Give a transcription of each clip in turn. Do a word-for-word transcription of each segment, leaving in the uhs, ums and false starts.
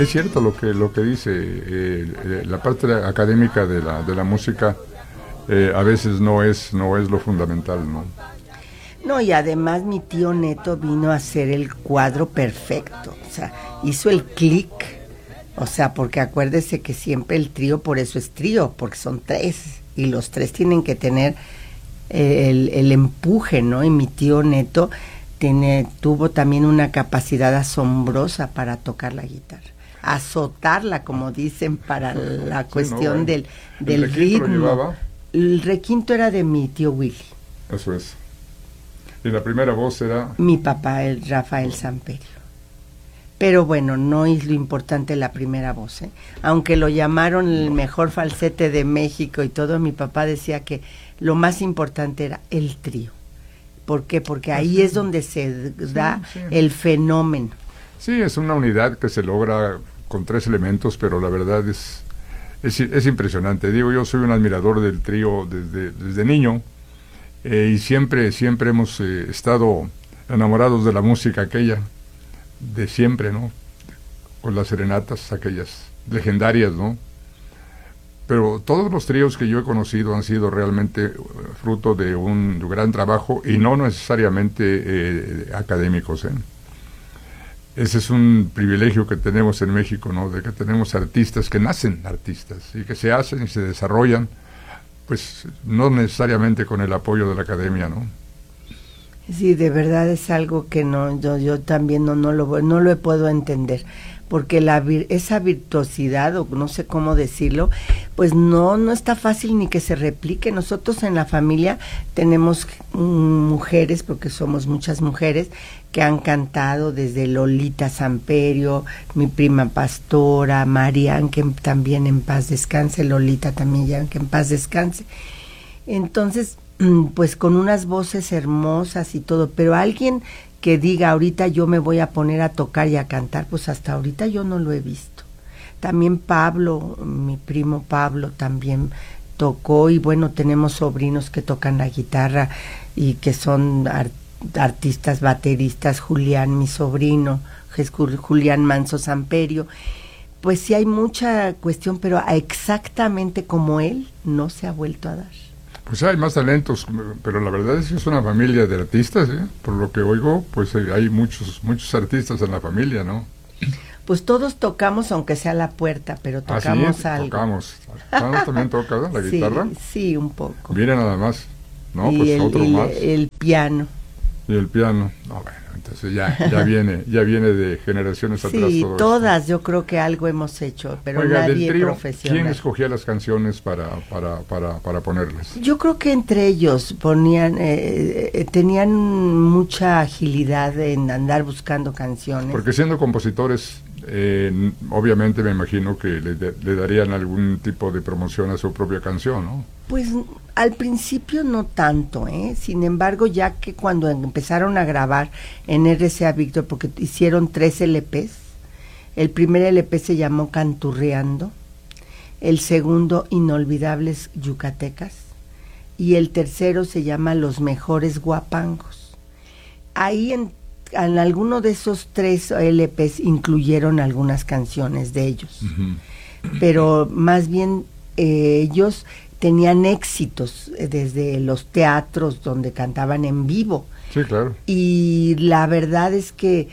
Es cierto lo que lo que dice, eh, eh, la parte académica de la de la música eh, a veces no es no es lo fundamental, ¿no? No, y además mi tío Neto vino a hacer el cuadro perfecto, o sea, hizo el clic, o sea, porque acuérdese que siempre el trío, por eso es trío, porque son tres, y los tres tienen que tener eh, el, el empuje, ¿no? Y mi tío Neto tiene, tuvo también una capacidad asombrosa para tocar la guitarra, azotarla, como dicen, para la cuestión sí, no, bueno. del, del ¿El ritmo. Lo llevaba? El requinto era de mi tío Willy. Eso es. Y la primera voz era... Mi papá, el Rafael Samperio. Pero bueno, no es lo importante la primera voz, ¿eh? Aunque lo llamaron el mejor falsete de México y todo, mi papá decía que lo más importante era el trío. ¿Por qué? Porque ahí sí. es donde se da sí, sí. el fenómeno. Sí, es una unidad que se logra con tres elementos, pero la verdad es, es, es impresionante. Digo, yo soy un admirador del trío desde, desde niño. Eh, y siempre, siempre hemos eh, estado enamorados de la música aquella, de siempre, ¿no? Con las serenatas aquellas legendarias, ¿no? Pero todos los tríos que yo he conocido han sido realmente uh, fruto de un gran trabajo y no necesariamente eh, académicos, ¿eh? Ese es un privilegio que tenemos en México, ¿no? De que tenemos artistas que nacen artistas y que se hacen y se desarrollan, pues no necesariamente con el apoyo de la academia, ¿no? Sí, de verdad es algo que no, yo, yo también no, no lo no lo puedo entender, porque la esa virtuosidad, o no sé cómo decirlo, pues no, no está fácil ni que se replique. Nosotros en la familia tenemos mm, mujeres, porque somos muchas mujeres, que han cantado desde Lolita Samperio, mi prima Pastora, Marian, que también en paz descanse, Lolita también ya que en paz descanse. Entonces, pues con unas voces hermosas y todo, pero alguien que diga ahorita yo me voy a poner a tocar y a cantar, pues hasta ahorita yo no lo he visto. También Pablo, mi primo Pablo también tocó, y bueno, tenemos sobrinos que tocan la guitarra y que son artistas, artistas, bateristas, Julián, mi sobrino, Julián Manso Samperio. Pues sí hay mucha cuestión, pero exactamente como él no se ha vuelto a dar. Pues hay más talentos, pero la verdad es que es una familia de artistas, ¿eh? Por lo que oigo, pues hay muchos muchos artistas en la familia, ¿no? Pues todos tocamos, aunque sea la puerta, pero tocamos ¿Ah, sí? algo. Tocamos. ¿Tocamos también toca la sí, guitarra? Sí, un poco. Mira nada más, ¿no? Y pues el, otro el, más. El piano. Y el piano, no, bueno, entonces ya ya viene ya viene de generaciones atrás. Sí, todo todas, esto. Yo creo que algo hemos hecho, pero Oiga, nadie del trío, profesional. ¿quién escogía las canciones para para para para ponerlas? Yo creo que entre ellos ponían, eh, eh, tenían mucha agilidad en andar buscando canciones. Porque siendo compositores, eh, obviamente me imagino que le, le darían algún tipo de promoción a su propia canción, ¿no? Pues al principio no tanto, ¿eh? Sin embargo, ya que cuando empezaron a grabar en R C A Víctor, porque hicieron tres L Pes, el primer L P se llamó Canturreando, el segundo Inolvidables Yucatecas, y el tercero se llama Los Mejores Guapangos. Ahí en, en alguno de esos tres L Pes incluyeron algunas canciones de ellos, uh-huh. Pero más bien eh, ellos tenían éxitos desde los teatros donde cantaban en vivo. Sí, claro. Y la verdad es que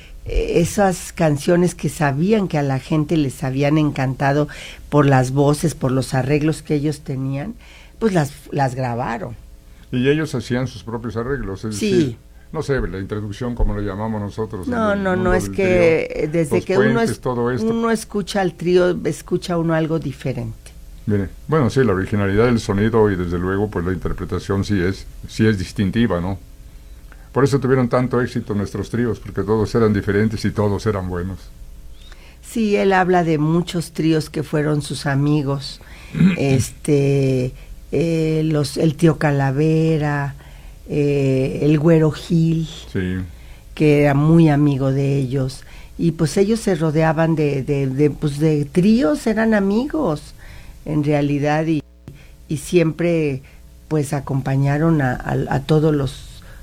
esas canciones que sabían que a la gente les habían encantado por las voces, por los arreglos que ellos tenían, pues las, las grabaron. Y ellos hacían sus propios arreglos, es sí. decir, no sé, la introducción como lo llamamos nosotros. No, no, no, es que trío, desde que puentes, uno, es, todo esto. uno escucha al trío, escucha uno algo diferente. Mire, bueno, sí, la originalidad del sonido y desde luego pues la interpretación sí es, sí es distintiva, ¿no? Por eso tuvieron tanto éxito nuestros tríos, porque todos eran diferentes y todos eran buenos. Sí, él habla de muchos tríos que fueron sus amigos, este, eh, los, el tío Calavera, eh, el Güero Gil, sí. que era muy amigo de ellos, y pues ellos se rodeaban de, de, de, pues de tríos, eran amigos en realidad, y, y siempre pues acompañaron a, a, a todos los,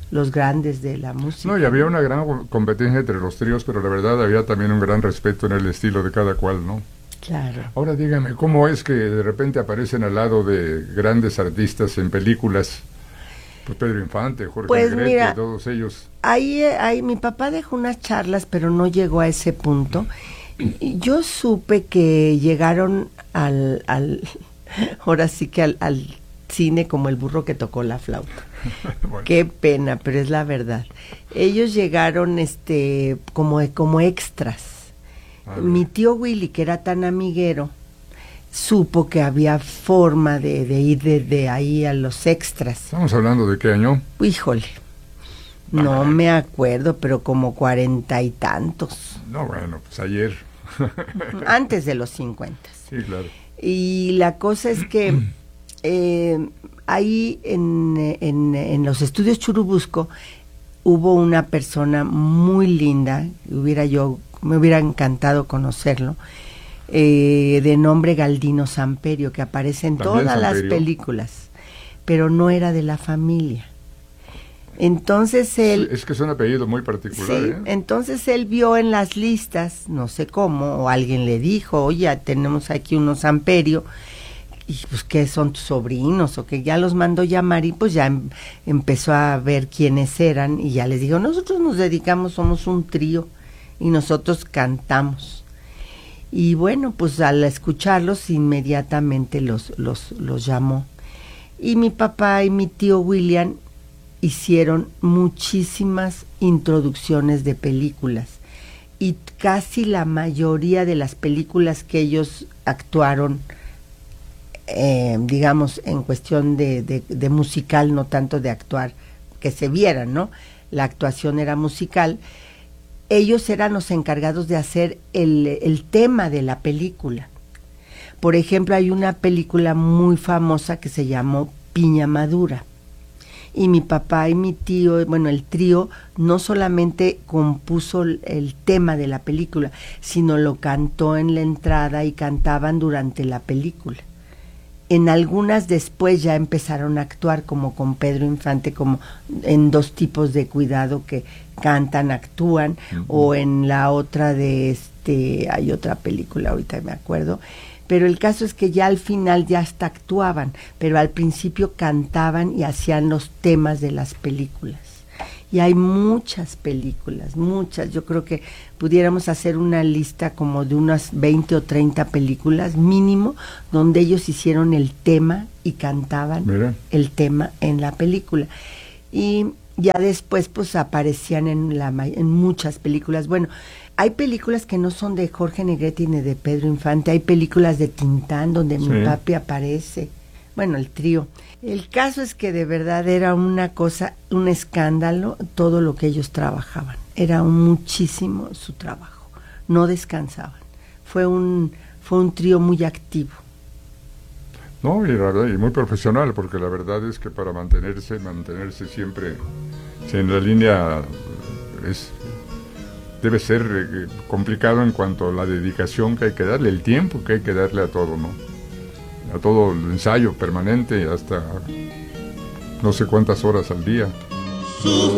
los grandes de la música. No, y había una gran competencia entre los tríos, pero la verdad había también un gran respeto en el estilo de cada cual, ¿no? Claro. Ahora dígame, ¿cómo es que de repente aparecen al lado de grandes artistas en películas? Pues Pedro Infante, Jorge Pues Negrete, mira, todos ellos. Ahí, ahí mi papá dejó unas charlas, pero no llegó a ese punto. Y yo supe que llegaron al, al ahora sí que al, al cine como el burro que tocó la flauta. Bueno. Qué pena, pero es la verdad. Ellos llegaron este como, como extras. Mi tío Willy, que era tan amiguero, supo que había forma de, de ir desde ahí a los extras. ¿Estamos hablando de qué año? Híjole, no ah. me acuerdo, pero como cuarenta y tantos. No, bueno, pues ayer. Antes de los cincuenta. Sí, claro. Y la cosa es que eh, ahí en, en, en los estudios Churubusco hubo una persona muy linda, hubiera yo, me hubiera encantado conocerlo, eh, de nombre Galdino Samperio, que aparece en todas Samperio? las películas, pero no era de la familia. Entonces él... Es que es un apellido muy particular. Sí, ¿eh? Entonces él vio en las listas, no sé cómo, o alguien le dijo, oye, tenemos aquí unos Samperio, y pues que son tus sobrinos, o que ya los mandó llamar, y pues ya em, empezó a ver quiénes eran, y ya les digo, nosotros nos dedicamos, somos un trío, y nosotros cantamos. Y bueno, pues al escucharlos, inmediatamente los, los, los llamó. Y mi papá y mi tío William hicieron muchísimas introducciones de películas, y casi la mayoría de las películas que ellos actuaron, eh, digamos, en cuestión de, de, de musical, no tanto de actuar, que se vieran, ¿no? La actuación era musical. Ellos eran los encargados de hacer el, el tema de la película. Por ejemplo, hay una película muy famosa que se llamó Piña Madura. Y mi papá y mi tío, bueno, el trío, no solamente compuso el, el tema de la película, sino lo cantó en la entrada y cantaban durante la película. En algunas después ya empezaron a actuar, como con Pedro Infante, como en Dos tipos de cuidado, que cantan, actúan, uh-huh. O en la otra de este, hay otra película, ahorita me acuerdo, pero el caso es que ya al final ya hasta actuaban, pero al principio cantaban y hacían los temas de las películas. Y hay muchas películas, muchas. Yo creo que pudiéramos hacer una lista como de unas veinte o treinta películas mínimo, donde ellos hicieron el tema y cantaban Mira. el tema en la película. Y ya después pues aparecían en, la, en muchas películas. Bueno, hay películas que no son de Jorge Negrete ni de Pedro Infante, hay películas de Tintán donde sí. mi papi aparece. Bueno, el trío. El caso es que de verdad era una cosa, un escándalo, todo lo que ellos trabajaban. Era muchísimo su trabajo. No descansaban. Fue un, fue un trío muy activo. No, y, la verdad, y muy profesional, porque la verdad es que para mantenerse, mantenerse siempre en la línea es debe ser eh, complicado en cuanto a la dedicación que hay que darle, el tiempo que hay que darle a todo, ¿no? A todo el ensayo permanente, hasta no sé cuántas horas al día.